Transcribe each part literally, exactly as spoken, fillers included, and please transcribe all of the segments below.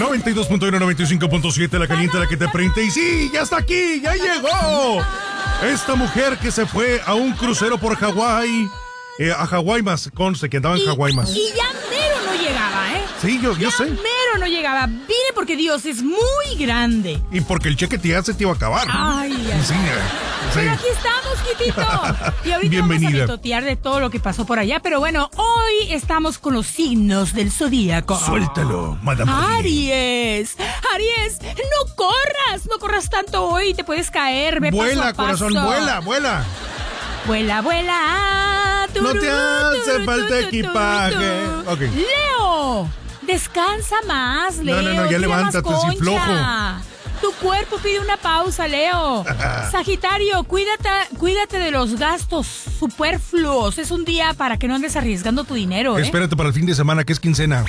noventa y dos punto uno, noventa y cinco punto siete, la caliente, la que te prende. Y sí, ya está aquí, ya llegó. Esta mujer que se fue a un crucero por Hawái. Eh, a Hawái más, conste que andaba en Hawái más. Y ya mero no llegaba, ¿eh? Sí, yo, yo ya sé. mero no llegaba. Vine porque Dios es muy grande. Y porque el cheque ya se te iba a acabar. Ay, ay. Sí, eh, Pero sí. aquí estamos, Kitito. Y ahorita Bienvenida. vamos a mitotear de todo lo que pasó por allá. Pero bueno, hoy estamos con los signos del zodíaco. Suéltalo, Madame. Aries. Aries, no corras. No corras tanto hoy. Te puedes caer. Ve Vuela, paso a paso. corazón, vuela, vuela. Vuela, vuela. No te Tururú, hace tururú, falta tururú, equipaje. tururú. Ok. Leo, descansa más, Leo. No, no, no, ya tira levántate, más sí, concha. flojo. Tu cuerpo pide una pausa, Leo. Sagitario, cuídate, cuídate de los gastos superfluos. Es un día para que no andes arriesgando tu dinero, ¿eh? Espérate para el fin de semana, que es quincena.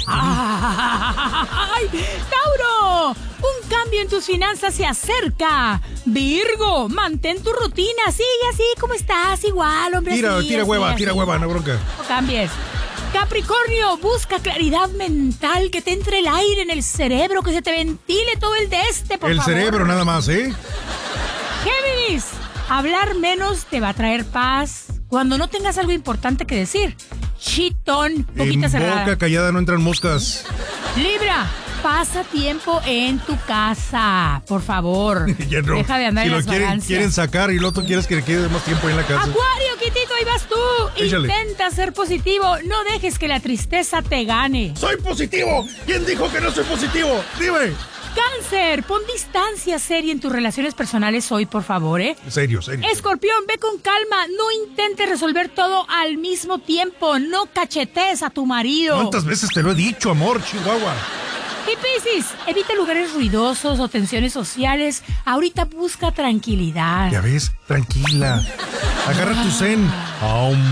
¡Ay! ¡Tauro! Un cambio en tus finanzas se acerca. Virgo, mantén tu rutina. Sigue así como estás, igual, hombre. Tira, así, tira así, hueva, así. tira hueva, no bronca. No cambies. Capricornio, busca claridad mental, que te entre el aire en el cerebro, que se te ventile todo el de este, por El favor. cerebro nada más, ¿eh? Géminis, hablar menos te va a traer paz cuando no tengas algo importante que decir. Chitón, boquita En cerrada. boca callada no entran moscas. Libra, pasa tiempo en tu casa, por favor. Ya no. Deja de andar Si en lo las quieren, vagancias. quieren sacar y el otro quieres que le quede más tiempo ahí en la casa. Acuario, Kitito, ahí vas tú. Échale. Intenta ser positivo. No dejes que la tristeza te gane. ¡Soy positivo! ¿Quién dijo que no soy positivo? Dime. Cáncer, pon distancia seria en tus relaciones personales hoy, por favor, ¿eh? Serio, serio. Escorpión, ve con calma. No intentes resolver todo al mismo tiempo. No cachetees a tu marido. ¿Cuántas veces te lo he dicho, amor, Chihuahua? Y Piscis, evita lugares ruidosos o tensiones sociales. Ahorita busca tranquilidad. Ya ves, tranquila. Agarra tu zen. Aum.